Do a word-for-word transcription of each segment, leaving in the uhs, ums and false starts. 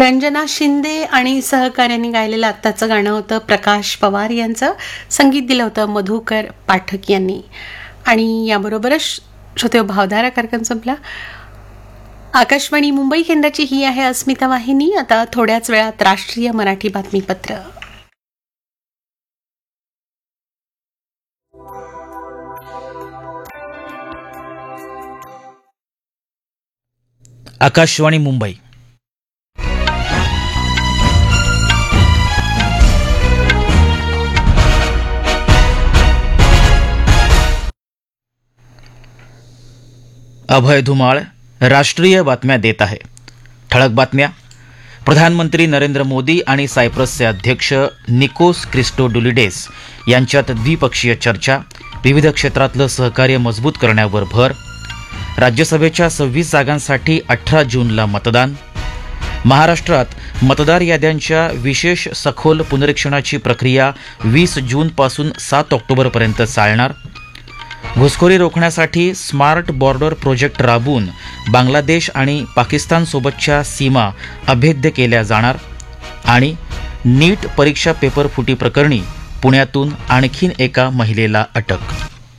रंजना शिंदे आणि सहकार्याने गायलेलं आत्ताचं गाणं होतं प्रकाश पवार यांचं. संगीत दिलं होतं मधुकर पाठक यांनी. आणि याबरोबरच श्रोते भावधारा कार्यक्रम संपला. आकाशवाणी मुंबई केंद्राची ही आहे अस्मिता वाहिनी. आता थोड्याच वेळात राष्ट्रीय मराठी बातमीपत्र. आकाशवाणी मुंबई. अभय धुमाळ राष्ट्रीय बातम्या देत आहे. ठळक बातम्या. प्रधानमंत्री नरेंद्र मोदी आणि सायप्रसचे अध्यक्ष निकोस क्रिस्टोडुलिडेस यांच्यात द्विपक्षीय चर्चा. विविध क्षेत्रातलं सहकार्य मजबूत करण्यावर भर. राज्यसभेच्या सव्वीस जागांसाठी अठरा जूनला मतदान. महाराष्ट्रात मतदार याद्यांच्या विशेष सखोल पुनरीक्षणाची प्रक्रिया वीस जूनपासून सात ऑक्टोबरपर्यंत चालणार. घुसखोरी रोखण्यासाठी स्मार्ट बॉर्डर प्रोजेक्ट राबवून बांगलादेश आणि पाकिस्तानसोबतच्या सीमा अभेद्य केल्या जाणार. आणि नीट परीक्षा पेपर फुटी प्रकरणी पुण्यातून आणखीन एका महिलेला अटक.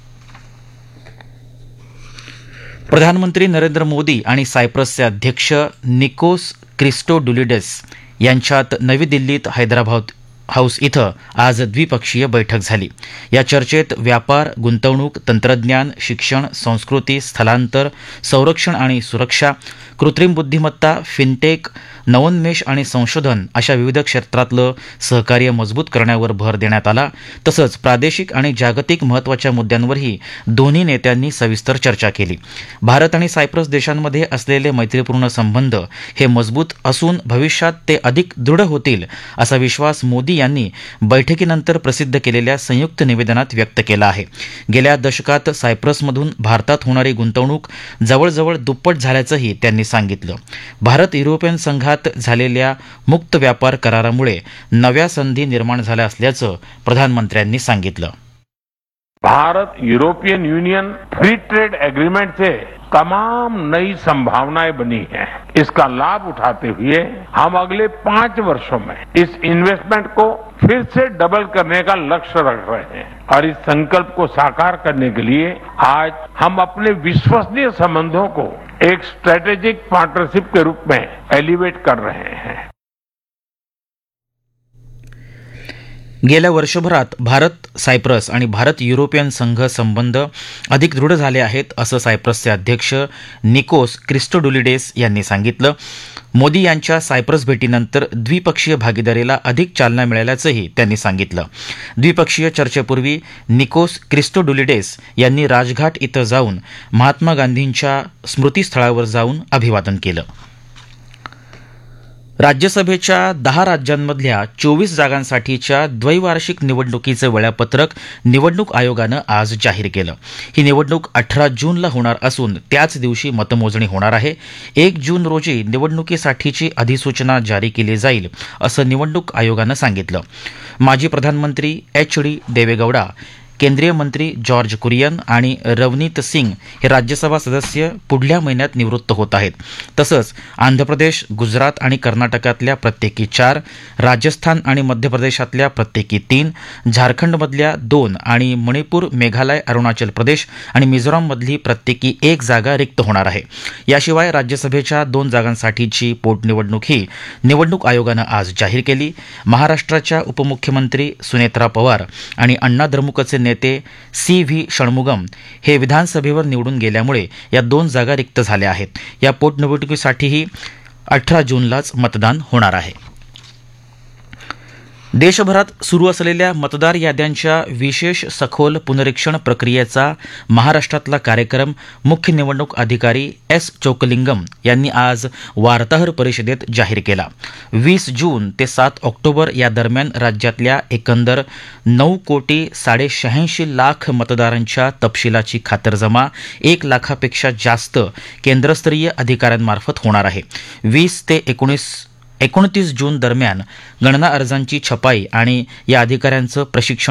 प्रधानमंत्री नरेंद्र मोदी आणि सायप्रसचे अध्यक्ष निकोस क्रिस्टोडुलिडेस यांच्यात नवी दिल्लीत हैदराबाद हाऊस इथं आज द्विपक्षीय बैठक झाली. या चर्चेत व्यापार, गुंतवणूक, तंत्रज्ञान, शिक्षण, संस्कृती, स्थलांतर, संरक्षण आणि सुरक्षा, कृत्रिम बुद्धिमत्ता, फिनटेक, नवोन्मेष आणि संशोधन अशा विविध क्षेत्रातलं सहकार्य मजबूत करण्यावर भर देण्यात आला. तसंच प्रादेशिक आणि जागतिक महत्त्वाच्या मुद्द्यांवरही दोन्ही नेत्यांनी सविस्तर चर्चा केली. भारत आणि सायप्रस देशांमध्ये असलेले मैत्रीपूर्ण संबंध हे मजबूत असून भविष्यात ते अधिक दृढ होतील असा विश्वास मोदी यांनी बैठकीनंतर प्रसिद्ध केलेल्या संयुक्त निवेदनात व्यक्त केला आहे. गेल्या दशकात सायप्रसमधून भारतात होणारी गुंतवणूक जवळजवळ दुप्पट झाल्याचंही त्यांनी सांगितलं. भारत युरोपियन संघात झालेल्या मुक्त व्यापार करारामुळे नव्या संधी निर्माण झाल्या असल्याचं प्रधानमंत्र्यांनी सांगितलं. Bharat European union free trade agreement से तमाम नई संभावनाएं बनी हैं. इसका लाभ उठाते हुए हम अगले पांच वर्षों में इस इन्वेस्टमेंट को फिर से डबल करने का लक्ष्य रख रहे हैं. और इस संकल्प को साकार करने के लिए आज हम अपने विश्वसनीय संबंधों को एक स्ट्रेटेजिक पार्टनरशिप के रूप में एलिवेट कर रहे हैं. गेल्या वर्षभरात भारत सायप्रस आणि भारत युरोपियन संघ संबंध अधिक दृढ झाले आहेत असं सायप्रसचे अध्यक्ष निकोस क्रिस्टोडुलिडेस यांनी सांगितलं. मोदी यांच्या सायप्रस भेटीनंतर द्विपक्षीय भागीदारीला अधिक चालना मिळाल्याचंही त्यांनी सांगितलं. द्विपक्षीय चर्चेपूर्वी निकोस क्रिस्टोडुलिडेस यांनी राजघाट इथं जाऊन महात्मा गांधींच्या स्मृतीस्थळावर जाऊन अभिवादन केलं. राज्यसभेच्या दहा राज्यांमधल्या चोवीस जागांसाठीच्या द्वैवार्षिक निवडणुकीचं वेळापत्रक निवडणूक आयोगानं आज जाहीर केलं. ही निवडणूक अठरा जूनला होणार असून त्याच दिवशी मतमोजणी होणार आहे. एक जून रोजी निवडणुकीसाठीची अधिसूचना जारी केली जाईल असं निवडणूक आयोगानं सांगितलं. माजी प्रधानमंत्री एच डी देवेगौडा, केंद्रीय मंत्री जॉर्ज कुरियन आणि रवनीत सिंग हे राज्यसभा सदस्य पुढल्या महिन्यात निवृत्त होत आहेत. तसंच आंध्र प्रदेश, गुजरात आणि कर्नाटकातल्या प्रत्येकी चार, राजस्थान आणि मध्य प्रदेशातल्या प्रत्येकी तीन, झारखंडमधल्या दोन आणि मणिपूर, मेघालय, अरुणाचल प्रदेश आणि मिझोराममधली प्रत्येकी एक जागा रिक्त होणार आहे. याशिवाय राज्यसभेच्या दोन जागांसाठीची पोटनिवडणूक ही निवडणूक आयोगानं आज जाहीर केली. महाराष्ट्राच्या उपमुख्यमंत्री सुनेत्रा पवार आणि अण्णा द्रमुकचे नेते सी व्ही षणमुगम हे विधानसभेवर निवडून गेल्यामुळे या दोन जागा रिक्त झाल्या आहेत. या पोटनिवडणुकीसाठीही अठरा जूनलाच मतदान होणार आहे. देशभरात सुरू असलेल्या मतदार याद्यांच्या विशेष सखोल पुनरीक्षण प्रक्रियेचा महाराष्ट्रातला कार्यक्रम मुख्य निवडणूक अधिकारी एस चोकलिंगम यांनी आज वार्ताहर परिषदेत जाहीर केला. वीस जून ते सात ऑक्टोबर या दरम्यान राज्यातल्या एकंदर नऊ कोटी साडेशहाऐंशी लाख मतदारांच्या तपशिलाची खातरजमा एक लाखापेक्षा जास्त केंद्रस्तरीय अधिकाऱ्यांमार्फत होणार आहे. वीस ते एकोणीस एकोणतीस जून दरम्यान गणना अर्जांची छपाई आणि या अधिकाऱ्यांचं प्रशिक्षण